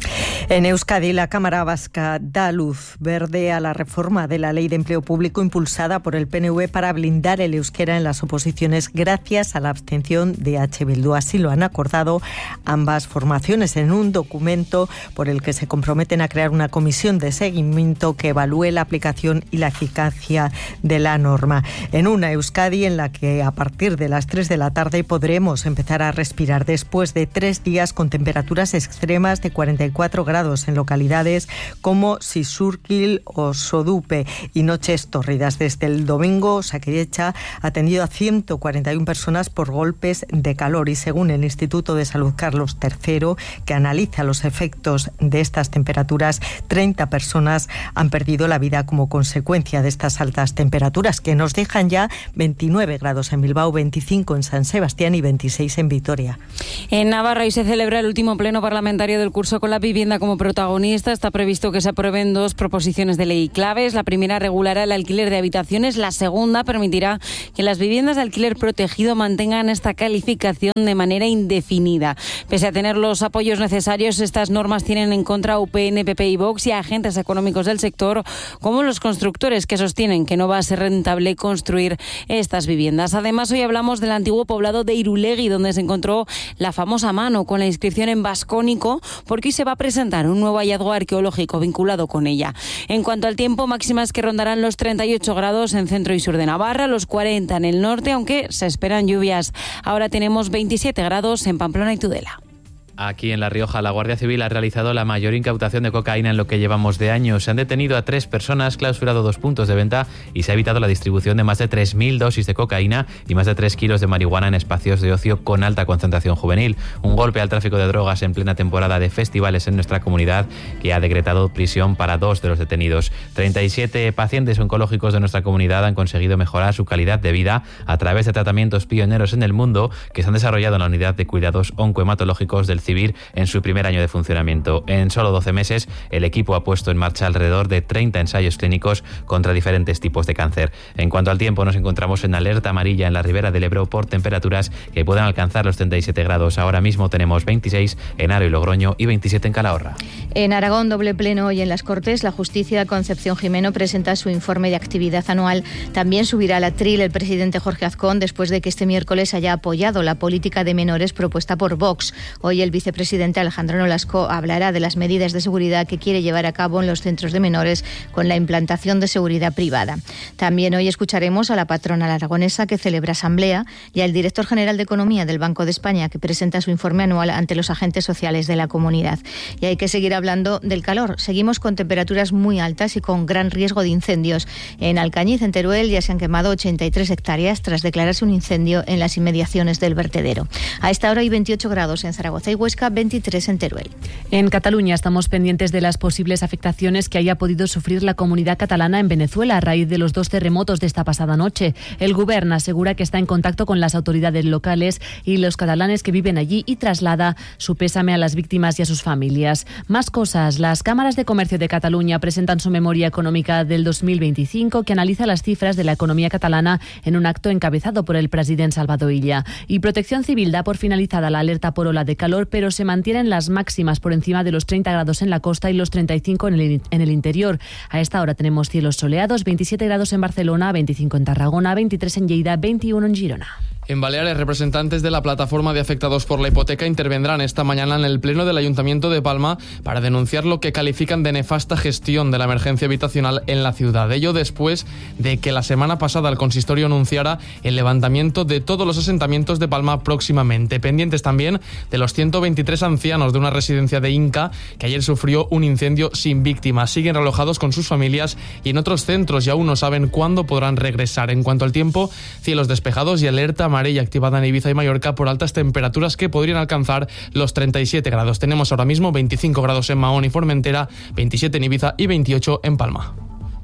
En Euskadi, la Cámara Vasca da luz verde a la reforma de la Ley de Empleo Público impulsada por el PNV para blindar el euskera en las oposiciones gracias a la abstención de H. Bildu. Así lo han acordado ambas formaciones en un documento por el que se comprometen a crear una comisión de seguimiento que evalúe la aplicación y la eficacia de la norma. En una Euskadi en la que a partir de las 3 de la tarde podremos empezar a respirar después de 3 días con temperaturas extremas de 44 grados en localidades como Sisurquil o Sodupe y noches tórridas. Desde el domingo, Osakidetza ha atendido a 141 personas por golpes de calor y según el Instituto de Salud Carlos III, que analiza los efectos de estas temperaturas, 30 personas han perdido la vida como consecuencia de estas altas temperaturas que nos dejan ya 29 grados en Bilbao, 25 en San Sebastián y 26 en Vitoria. En Navarra hoy se celebra el último pleno parlamentario del curso con la vivienda como protagonista. Está previsto que se aprueben 2 proposiciones de ley claves. La primera regulará el alquiler de habitaciones. La segunda permitirá que las viviendas de alquiler protegido mantengan esta calificación de manera indefinida. Pese a tener los apoyos necesarios, estas normas tienen en contra a UPN, PP y Vox y a agentes económicos del sector, como los constructores, que sostienen que no va a ser rentable construir estas viviendas. Además, hoy hablamos del antiguo poblado de Irulegui, donde se encontró la famosa mano con la inscripción en vascónico, porque hoy se va a presentar un nuevo hallazgo arqueológico vinculado con ella. En cuanto al tiempo, máximas que rondarán los 38 grados en centro y sur de Navarra, los 40 en el norte, aunque se esperan lluvias. Ahora tenemos 27 grados en Pamplona y Tudela. Aquí en La Rioja, la Guardia Civil ha realizado la mayor incautación de cocaína en lo que llevamos de año. Se han detenido a 3 personas, clausurado 2 puntos de venta y se ha evitado la distribución de más de 3.000 dosis de cocaína y más de 3 kilos de marihuana en espacios de ocio con alta concentración juvenil. Un golpe al tráfico de drogas en plena temporada de festivales en nuestra comunidad, que ha decretado prisión para 2 de los detenidos. 37 pacientes oncológicos de nuestra comunidad han conseguido mejorar su calidad de vida a través de tratamientos pioneros en el mundo que se han desarrollado en la unidad de cuidados oncohematológicos del CIVIR en su primer año de funcionamiento. En solo 12 meses, el equipo ha puesto en marcha alrededor de 30 ensayos clínicos contra diferentes tipos de cáncer. En cuanto al tiempo, nos encontramos en alerta amarilla en la ribera del Ebro por temperaturas que pueden alcanzar los 37 grados. Ahora mismo tenemos 26 en Aro y Logroño y 27 en Calahorra. En Aragón, doble pleno hoy en las Cortes. La Justicia Concepción Jimeno presenta su informe de actividad anual. También subirá al atril el presidente Jorge Azcón después de que este miércoles haya apoyado la política de menores propuesta por Vox. Hoy el vicepresidente Alejandro Nolasco hablará de las medidas de seguridad que quiere llevar a cabo en los centros de menores con la implantación de seguridad privada. También hoy escucharemos a la patronal aragonesa que celebra asamblea y al director general de Economía del Banco de España que presenta su informe anual ante los agentes sociales de la comunidad. Y hay que seguir hablando del calor. Seguimos con temperaturas muy altas y con gran riesgo de incendios. En Alcañiz, en Teruel, ya se han quemado 83 hectáreas tras declararse un incendio en las inmediaciones del vertedero. A esta hora hay 28 grados en Zaragoza y Huesca, 23 en Teruel. En Cataluña estamos pendientes de las posibles afectaciones que haya podido sufrir la comunidad catalana en Venezuela a raíz de los 2 terremotos de esta pasada noche. El Govern asegura que está en contacto con las autoridades locales y los catalanes que viven allí y traslada su pésame a las víctimas y a sus familias. Más cosas. Las cámaras de comercio de Cataluña presentan su memoria económica del 2025 que analiza las cifras de la economía catalana en un acto encabezado por el presidente Salvador Illa. Y Protección Civil da por finalizada la alerta por ola de calor, pero se mantienen las máximas por encima de los 30 grados en la costa y los 35 en el interior. A esta hora tenemos cielos soleados, 27 grados en Barcelona, 25 en Tarragona, 23 en Lleida, 21 en Girona. En Baleares, representantes de la plataforma de afectados por la hipoteca intervendrán esta mañana en el Pleno del Ayuntamiento de Palma para denunciar lo que califican de nefasta gestión de la emergencia habitacional en la ciudad. Ello después de que la semana pasada el consistorio anunciara el levantamiento de todos los asentamientos de Palma próximamente. Pendientes también de los 123 ancianos de una residencia de Inca que ayer sufrió un incendio sin víctimas. Siguen realojados con sus familias y en otros centros y aún no saben cuándo podrán regresar. En cuanto al tiempo, cielos despejados y alerta amarilla activada en Ibiza y Mallorca por altas temperaturas que podrían alcanzar los 37 grados. Tenemos ahora mismo 25 grados en Mahón y Formentera, 27 en Ibiza y 28 en Palma.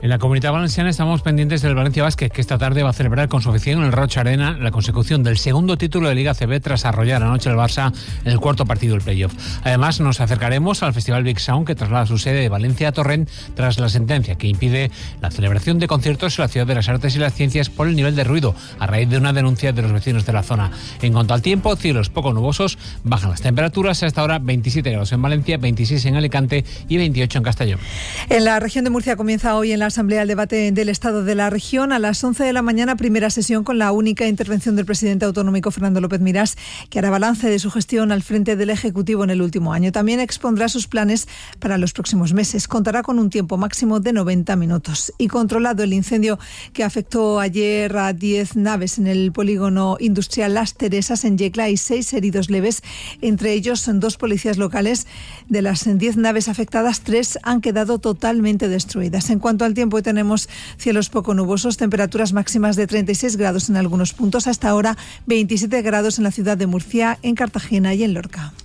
En la Comunidad Valenciana estamos pendientes del Valencia Basket, que esta tarde va a celebrar con su afición en el Roig Arena la consecución del segundo título de Liga ACB tras arrollar anoche el Barça en el cuarto partido del playoff. Además, nos acercaremos al Festival Big Sound, que traslada su sede de Valencia a Torrent tras la sentencia que impide la celebración de conciertos en la Ciudad de las Artes y las Ciencias por el nivel de ruido, a raíz de una denuncia de los vecinos de la zona. En cuanto al tiempo, cielos poco nubosos, bajan las temperaturas, hasta ahora 27 grados en Valencia, 26 en Alicante y 28 en Castellón. En la región de Murcia comienza hoy en la Asamblea el debate del Estado de la región. A las 11 de la mañana, primera sesión con la única intervención del presidente autonómico Fernando López Miras, que hará balance de su gestión al frente del Ejecutivo en el último año. También expondrá sus planes para los próximos meses. Contará con un tiempo máximo de 90 minutos. Y controlado el incendio que afectó ayer a 10 naves en el polígono industrial Las Teresas en Yecla, y 6 heridos leves, entre ellos 2 policías locales. De las 10 naves afectadas, 3 han quedado totalmente destruidas. En cuanto al tiempo, tenemos cielos poco nubosos, temperaturas máximas de 36 grados en algunos puntos, hasta ahora 27 grados en la ciudad de Murcia, en Cartagena y en Lorca.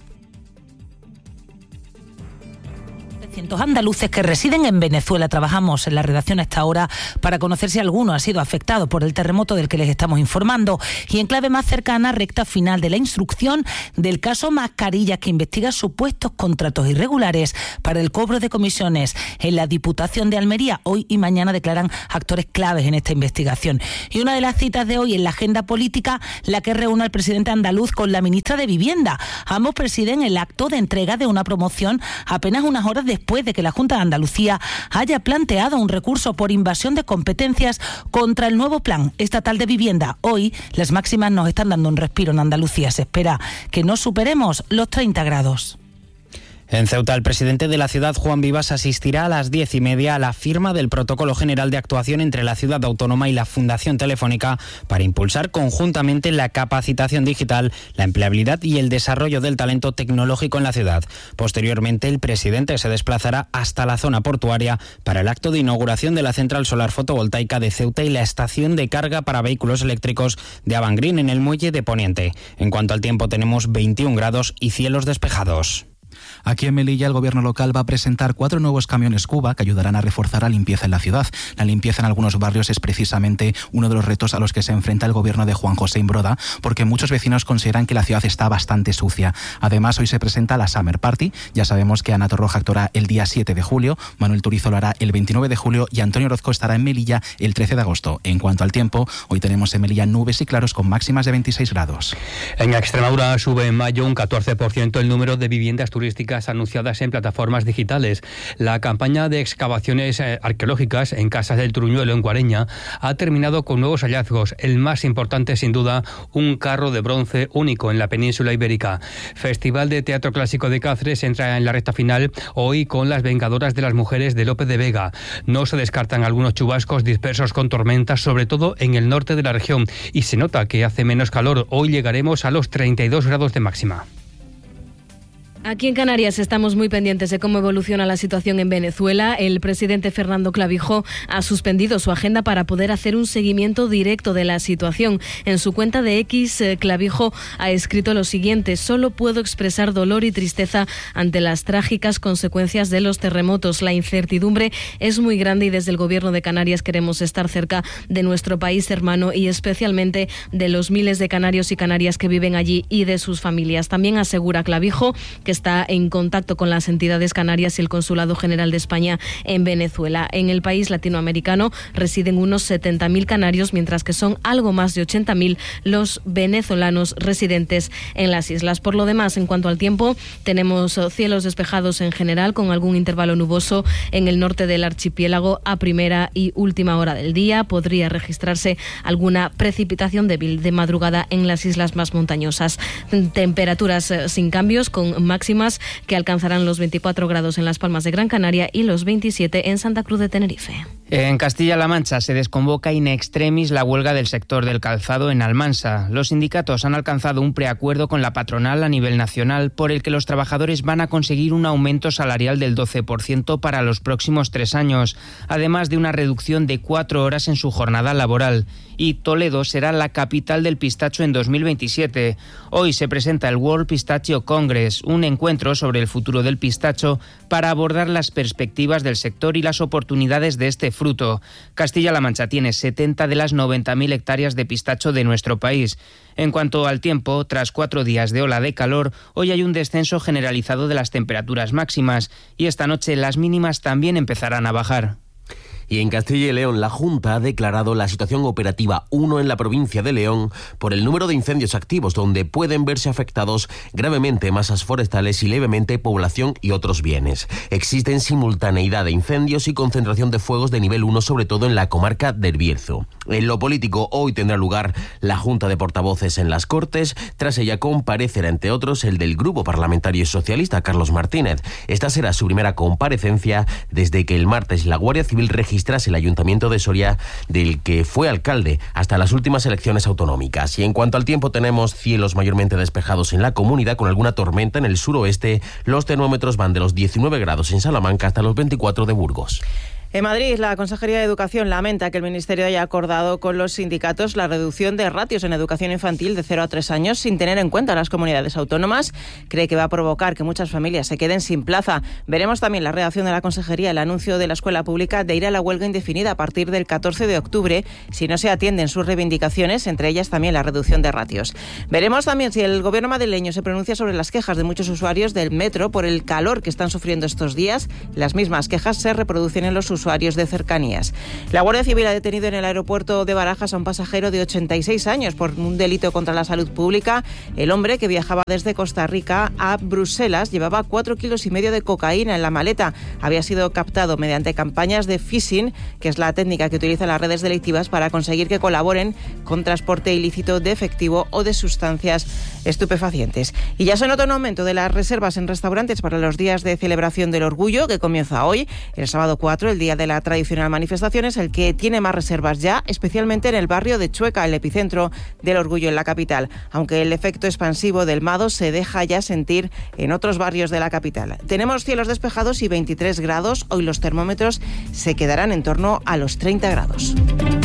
Andaluces que residen en Venezuela. Trabajamos en la redacción a esta hora para conocer si alguno ha sido afectado por el terremoto del que les estamos informando. Y en clave más cercana, recta final de la instrucción del caso Mascarillas, que investiga supuestos contratos irregulares para el cobro de comisiones. En la Diputación de Almería, hoy y mañana declaran actores claves en esta investigación. Y una de las citas de hoy en la agenda política, la que reúne al presidente andaluz con la ministra de Vivienda. Ambos presiden el acto de entrega de una promoción apenas unas horas después de que la Junta de Andalucía haya planteado un recurso por invasión de competencias contra el nuevo Plan Estatal de Vivienda. Hoy las máximas nos están dando un respiro en Andalucía. Se espera que no superemos los 30 grados. En Ceuta, el presidente de la ciudad, Juan Vivas, asistirá a las 10:30 a la firma del Protocolo General de Actuación entre la ciudad autónoma y la Fundación Telefónica para impulsar conjuntamente la capacitación digital, la empleabilidad y el desarrollo del talento tecnológico en la ciudad. Posteriormente, el presidente se desplazará hasta la zona portuaria para el acto de inauguración de la central solar fotovoltaica de Ceuta y la estación de carga para vehículos eléctricos de Avangrín en el muelle de Poniente. En cuanto al tiempo, tenemos 21 grados y cielos despejados. Aquí en Melilla, el gobierno local va a presentar 4 nuevos camiones Cuba que ayudarán a reforzar la limpieza en la ciudad. La limpieza en algunos barrios es precisamente uno de los retos a los que se enfrenta el gobierno de Juan José Imbroda, porque muchos vecinos consideran que la ciudad está bastante sucia. Además, hoy se presenta la Summer Party. Ya sabemos que Ana Torroja actuará el día 7 de julio, Manuel Turizo lo hará el 29 de julio y Antonio Orozco estará en Melilla el 13 de agosto. En cuanto al tiempo, hoy tenemos en Melilla nubes y claros con máximas de 26 grados. En Extremadura sube en mayo un 14% el número de viviendas turísticas anunciadas en plataformas digitales. La campaña de excavaciones arqueológicas en Casas del Truñuelo, en Guareña, ha terminado con nuevos hallazgos. El más importante, sin duda, un carro de bronce único en la península ibérica. Festival de Teatro Clásico de Cáceres entra en la recta final hoy con Las Vengadoras de las Mujeres de Lope de Vega. No se descartan algunos chubascos dispersos con tormentas, sobre todo en el norte de la región, y se nota que hace menos calor. Hoy llegaremos a los 32 grados de máxima. Aquí en Canarias estamos muy pendientes de cómo evoluciona la situación en Venezuela. El presidente Fernando Clavijo ha suspendido su agenda para poder hacer un seguimiento directo de la situación. En su cuenta de X, Clavijo ha escrito lo siguiente: solo puedo expresar dolor y tristeza ante las trágicas consecuencias de los terremotos. La incertidumbre es muy grande y desde el Gobierno de Canarias queremos estar cerca de nuestro país hermano y especialmente de los miles de canarios y canarias que viven allí y de sus familias. También asegura Clavijo que está en contacto con las entidades canarias y el Consulado General de España en Venezuela. En el país latinoamericano residen unos 70.000 canarios, mientras que son algo más de 80.000 los venezolanos residentes en las islas. Por lo demás, en cuanto al tiempo, tenemos cielos despejados en general, con algún intervalo nuboso en el norte del archipiélago a primera y última hora del día. Podría registrarse alguna precipitación débil de madrugada en las islas más montañosas. Temperaturas sin cambios, con máximas que alcanzarán los 24 grados en Las Palmas de Gran Canaria y los 27 en Santa Cruz de Tenerife. En Castilla-La Mancha se desconvoca in extremis la huelga del sector del calzado en Almansa. Los sindicatos han alcanzado un preacuerdo con la patronal a nivel nacional por el que los trabajadores van a conseguir un aumento salarial del 12% para los próximos 3 años, además de una reducción de 4 horas en su jornada laboral. Y Toledo será la capital del pistacho en 2027. Hoy se presenta el World Pistachio Congress, un encuentro sobre el futuro del pistacho para abordar las perspectivas del sector y las oportunidades de este fruto. Castilla-La Mancha tiene 70 de las 90.000 hectáreas de pistacho de nuestro país. En cuanto al tiempo, tras 4 días de ola de calor, hoy hay un descenso generalizado de las temperaturas máximas y esta noche las mínimas también empezarán a bajar. Y en Castilla y León, la Junta ha declarado la situación operativa 1 en la provincia de León por el número de incendios activos, donde pueden verse afectados gravemente masas forestales y levemente población y otros bienes. Existen simultaneidad de incendios y concentración de fuegos de nivel 1, sobre todo en la comarca del Bierzo. En lo político, hoy tendrá lugar la Junta de Portavoces en las Cortes. Tras ella comparecerá, entre otros, el del Grupo Parlamentario Socialista, Carlos Martínez. Esta será su primera comparecencia desde que el martes la Guardia Civil registrase el Ayuntamiento de Soria, del que fue alcalde hasta las últimas elecciones autonómicas. Y en cuanto al tiempo, tenemos cielos mayormente despejados en la comunidad, con alguna tormenta en el suroeste. Los termómetros van de los 19 grados en Salamanca hasta los 24 de Burgos. En Madrid, la Consejería de Educación lamenta que el Ministerio haya acordado con los sindicatos la reducción de ratios en educación infantil de 0 a 3 años sin tener en cuenta las comunidades autónomas. Cree que va a provocar que muchas familias se queden sin plaza. Veremos también la reacción de la Consejería, el anuncio de la escuela pública de ir a la huelga indefinida a partir del 14 de octubre si no se atienden sus reivindicaciones, entre ellas también la reducción de ratios. Veremos también si el gobierno madrileño se pronuncia sobre las quejas de muchos usuarios del metro por el calor que están sufriendo estos días. Las mismas quejas se reproducen en los usuarios de cercanías. La Guardia Civil ha detenido en el aeropuerto de Barajas a un pasajero de 86 años por un delito contra la salud pública. El hombre, que viajaba desde Costa Rica a Bruselas, llevaba 4,5 kilos de cocaína en la maleta. Había sido captado mediante campañas de phishing, que es la técnica que utilizan las redes delictivas para conseguir que colaboren con transporte ilícito de efectivo o de sustancias estupefacientes. Y ya se nota un aumento de las reservas en restaurantes para los días de celebración del orgullo, que comienza hoy, el sábado 4, el día de la tradicional manifestación, es el que tiene más reservas ya, especialmente en el barrio de Chueca, el epicentro del orgullo en la capital, aunque el efecto expansivo del Mado se deja ya sentir en otros barrios de la capital. Tenemos cielos despejados y 23 grados, hoy los termómetros se quedarán en torno a los 30 grados.